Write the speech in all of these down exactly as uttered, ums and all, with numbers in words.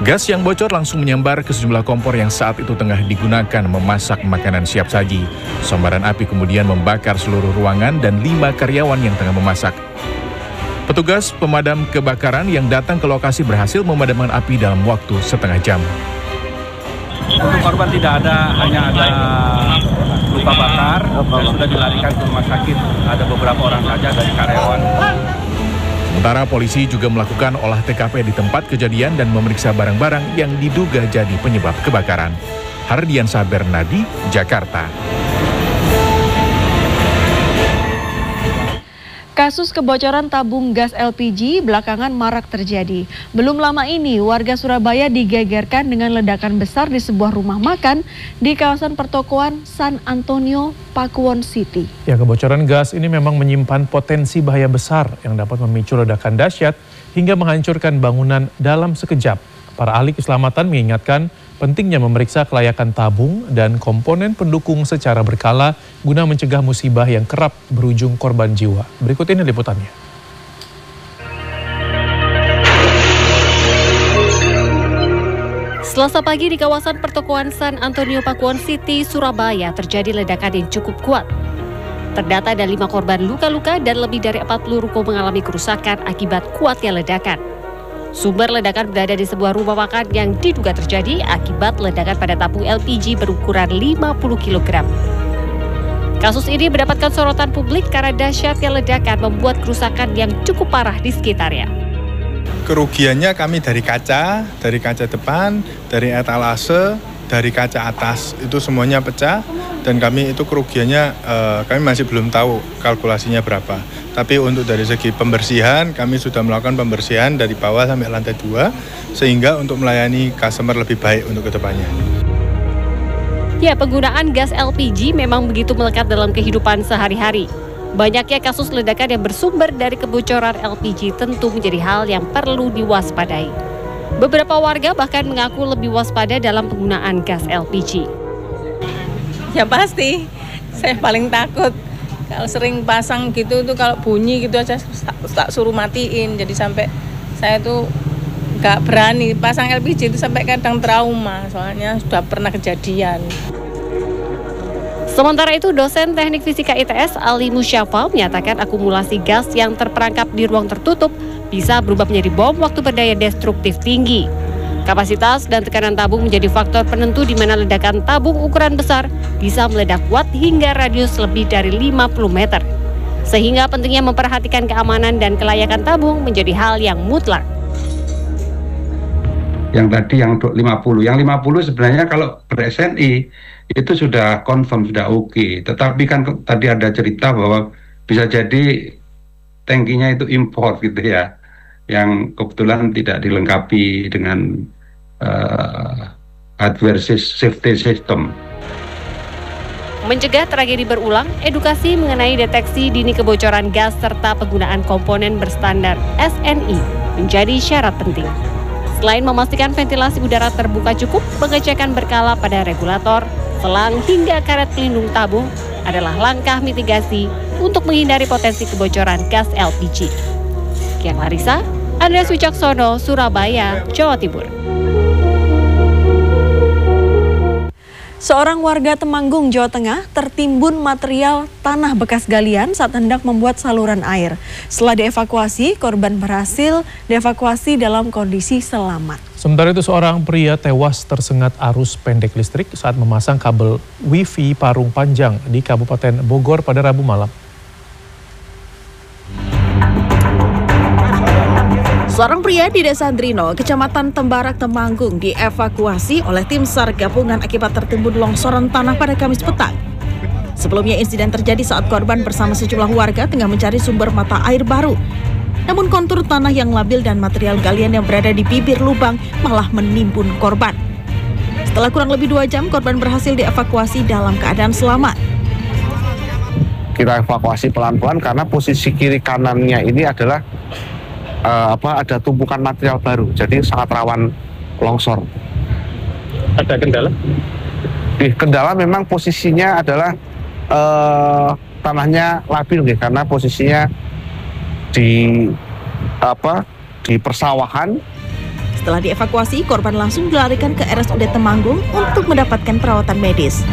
Gas yang bocor langsung menyambar ke sejumlah kompor yang saat itu tengah digunakan memasak makanan siap saji. Sambaran api kemudian membakar seluruh ruangan dan lima karyawan yang tengah memasak. Petugas pemadam kebakaran yang datang ke lokasi berhasil memadamkan api dalam waktu setengah jam. Untuk korban tidak ada, hanya ada luka bakar dan sudah dilarikan ke rumah sakit. Ada beberapa orang saja dari karyawan. Sementara polisi juga melakukan olah T K P di tempat kejadian dan memeriksa barang-barang yang diduga jadi penyebab kebakaran. Hardiansyah Bernadi, Jakarta. Kasus kebocoran tabung gas L P G belakangan marak terjadi. Belum lama ini, warga Surabaya digegerkan dengan ledakan besar di sebuah rumah makan di kawasan pertokoan San Antonio, Pakuwon City. Ya, kebocoran gas ini memang menyimpan potensi bahaya besar yang dapat memicu ledakan dahsyat hingga menghancurkan bangunan dalam sekejap. Para ahli keselamatan mengingatkan pentingnya memeriksa kelayakan tabung dan komponen pendukung secara berkala guna mencegah musibah yang kerap berujung korban jiwa. Berikut ini liputannya. Selasa pagi di kawasan pertokoan San Antonio Pakuwon City, Surabaya terjadi ledakan yang cukup kuat. Terdata ada lima korban luka-luka dan lebih dari empat puluh ruko mengalami kerusakan akibat kuatnya ledakan. Sumber ledakan berada di sebuah rumah makan yang diduga terjadi akibat ledakan pada tabung L P G berukuran lima puluh kilogram. Kasus ini mendapatkan sorotan publik karena dahsyatnya ledakan membuat kerusakan yang cukup parah di sekitarnya. Kerugiannya kami dari kaca, dari kaca depan, dari etalase, dari kaca atas, itu semuanya pecah dan kami itu kerugiannya eh, kami masih belum tahu kalkulasinya berapa. Tapi untuk dari segi pembersihan, kami sudah melakukan pembersihan dari bawah sampai lantai dua, sehingga untuk melayani customer lebih baik untuk kedepannya. Ya, penggunaan gas L P G memang begitu melekat dalam kehidupan sehari-hari. Banyaknya kasus ledakan yang bersumber dari kebocoran L P G tentu menjadi hal yang perlu diwaspadai. Beberapa warga bahkan mengaku lebih waspada dalam penggunaan gas L P G. Ya pasti, saya paling takut. Kalau sering pasang gitu tuh kalau bunyi gitu aja tak suruh matiin. Jadi sampai saya tuh nggak berani pasang L P G itu sampai kadang trauma. Soalnya sudah pernah kejadian. Sementara itu, dosen teknik fisika I T S Ali Musyafa menyatakan akumulasi gas yang terperangkap di ruang tertutup bisa berubah menjadi bom waktu berdaya destruktif tinggi. Kapasitas dan tekanan tabung menjadi faktor penentu di mana ledakan tabung ukuran besar bisa meledak kuat hingga radius lebih dari lima puluh meter. Sehingga pentingnya memperhatikan keamanan dan kelayakan tabung menjadi hal yang mutlak. Yang tadi yang lima puluh, yang lima puluh sebenarnya kalau ber-S N I itu sudah confirm, sudah oke. Okay. Tetapi kan tadi ada cerita bahwa bisa jadi tangkinya itu import gitu ya, yang kebetulan tidak dilengkapi dengan uh, hardware safety system. Mencegah tragedi berulang, edukasi mengenai deteksi dini kebocoran gas serta penggunaan komponen berstandar S N I menjadi syarat penting. Selain memastikan ventilasi udara terbuka cukup, pengecekan berkala pada regulator, selang hingga karet pelindung tabung adalah langkah mitigasi untuk menghindari potensi kebocoran gas L P G. Kian Larissa, Andreas Wicaksono, Surabaya, Jawa Timur. Seorang warga Temanggung, Jawa Tengah tertimbun material tanah bekas galian saat hendak membuat saluran air. Setelah dievakuasi, korban berhasil dievakuasi dalam kondisi selamat. Sementara itu, seorang pria tewas tersengat arus pendek listrik saat memasang kabel wifi parung panjang di Kabupaten Bogor pada Rabu malam. Seorang pria di Desa Andrino, Kecamatan Tembarak, Temanggung dievakuasi oleh tim SAR gabungan akibat tertimbun longsoran tanah pada Kamis petang. Sebelumnya insiden terjadi saat korban bersama sejumlah warga tengah mencari sumber mata air baru. Namun kontur tanah yang labil dan material galian yang berada di bibir lubang malah menimbun korban. Setelah kurang lebih dua jam, korban berhasil dievakuasi dalam keadaan selamat. Kita evakuasi pelan-pelan karena posisi kiri kanannya ini adalah Uh, apa ada tumpukan material baru, jadi sangat rawan longsor. Ada kendala? Di kendala memang posisinya adalah uh, tanahnya labil, gitu, karena posisinya di apa di persawahan. Setelah dievakuasi, korban langsung dilarikan ke R S U D Temanggung untuk mendapatkan perawatan medis.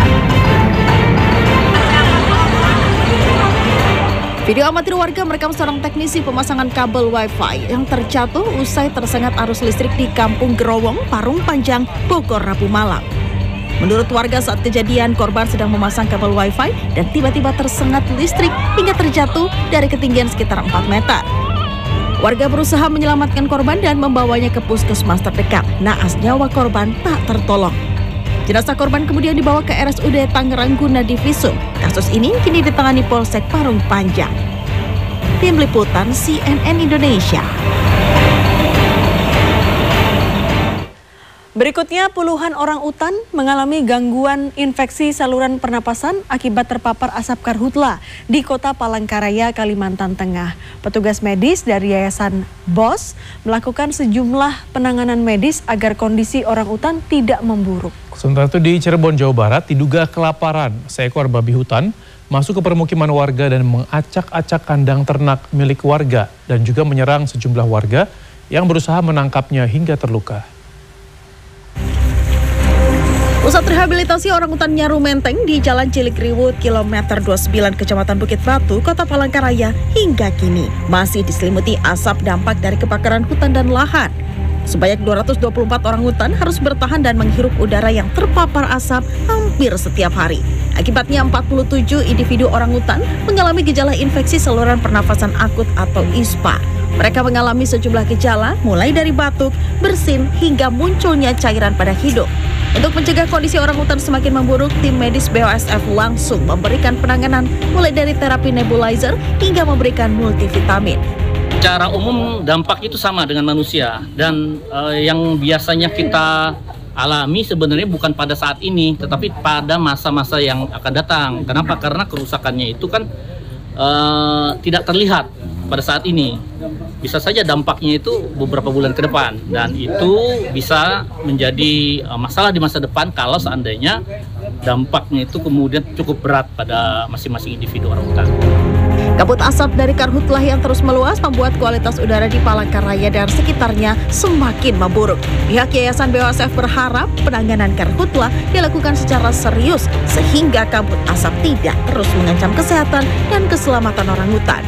Video amatir warga merekam seorang teknisi pemasangan kabel Wi-Fi yang terjatuh usai tersengat arus listrik di Kampung Gerowong, Parung Panjang, Bogor, Rabu malam. Menurut warga, saat kejadian korban sedang memasang kabel Wi-Fi dan tiba-tiba tersengat listrik hingga terjatuh dari ketinggian sekitar empat meter. Warga berusaha menyelamatkan korban dan membawanya ke puskesmas terdekat. Naas nyawa korban tak tertolong. Jenazah korban kemudian dibawa ke R S U D Tangerang guna divisum. Kasus ini kini ditangani Polsek Parung Panjang. Tim Liputan C N N Indonesia. Berikutnya, puluhan orang utan mengalami gangguan infeksi saluran pernapasan akibat terpapar asap karhutla di Kota Palangkaraya, Kalimantan Tengah. Petugas medis dari Yayasan B O S melakukan sejumlah penanganan medis agar kondisi orang utan tidak memburuk. Sementara itu di Cirebon, Jawa Barat, diduga kelaparan, seekor babi hutan masuk ke permukiman warga dan mengacak-acak kandang ternak milik warga dan juga menyerang sejumlah warga yang berusaha menangkapnya hingga terluka. Pusat rehabilitasi orangutan Nyaru Menteng di Jalan Cilikriwut, kilometer dua puluh sembilan, Kecamatan Bukit Batu, Kota Palangkaraya, hingga kini masih diselimuti asap dampak dari kebakaran hutan dan lahan. Sebanyak dua ratus dua puluh empat orangutan harus bertahan dan menghirup udara yang terpapar asap hampir setiap hari. Akibatnya empat puluh tujuh individu orangutan mengalami gejala infeksi saluran pernafasan akut atau I S P A. Mereka mengalami sejumlah gejala mulai dari batuk, bersin, hingga munculnya cairan pada hidung. Untuk mencegah kondisi orangutan semakin memburuk, tim medis B O S F langsung memberikan penanganan mulai dari terapi nebulizer hingga memberikan multivitamin. Secara umum dampak itu sama dengan manusia dan eh, yang biasanya kita alami sebenarnya bukan pada saat ini, tetapi pada masa-masa yang akan datang. Kenapa? Karena kerusakannya itu kan eh, tidak terlihat pada saat ini. Bisa saja dampaknya itu beberapa bulan ke depan dan itu bisa menjadi uh, masalah di masa depan kalau seandainya dampaknya itu kemudian cukup berat pada masing-masing individu orangutan. Kabut asap dari karhutlah yang terus meluas membuat kualitas udara di Palangkaraya dan sekitarnya semakin memburuk. Pihak Yayasan B O S F berharap penanganan karhutlah dilakukan secara serius sehingga kabut asap tidak terus mengancam kesehatan dan keselamatan orangutan.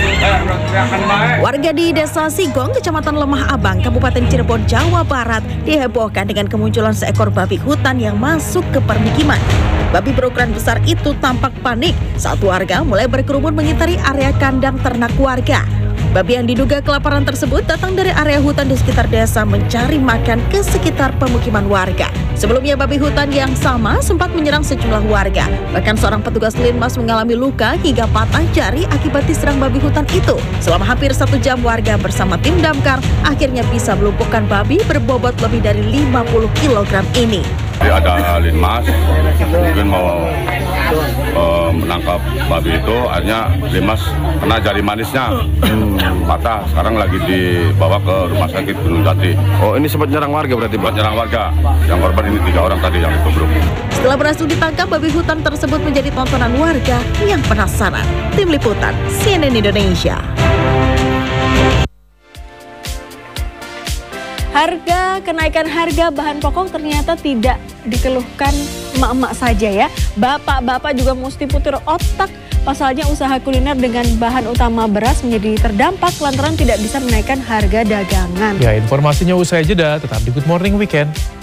Warga di Desa Sigong, Kecamatan Lemah Abang, Kabupaten Cirebon, Jawa Barat dihebohkan dengan kemunculan seekor babi hutan yang masuk ke permukiman. Babi berukuran besar itu tampak panik saat warga mulai berkerumun mengitari area kandang ternak warga. Babi yang diduga kelaparan tersebut datang dari area hutan di sekitar desa mencari makan ke sekitar pemukiman warga. Sebelumnya babi hutan yang sama sempat menyerang sejumlah warga. Bahkan seorang petugas linmas mengalami luka hingga patah jari akibat diserang babi hutan itu. Selama hampir satu jam warga bersama tim damkar akhirnya bisa melumpuhkan babi berbobot lebih dari lima puluh kilogram ini. Jadi ada linmas mungkin mau uh, menangkap babi itu, akhirnya linmas kena jari manisnya hmm, patah. Sekarang lagi dibawa ke rumah sakit Gunung Jati. Oh, ini sempat nyerang warga berarti? Sempat nyerang warga. Yang korban ini tiga orang tadi yang ditubruk. Setelah berhasil ditangkap, babi hutan tersebut menjadi tontonan warga yang penasaran. Tim Liputan C N N Indonesia. Harga kenaikan harga bahan pokok ternyata tidak dikeluhkan emak-emak saja ya. Bapak-bapak juga mesti putar otak. Pasalnya usaha kuliner dengan bahan utama beras menjadi terdampak lantaran tidak bisa menaikkan harga dagangan. Ya, informasinya usai jeda, tetap di Good Morning Weekend.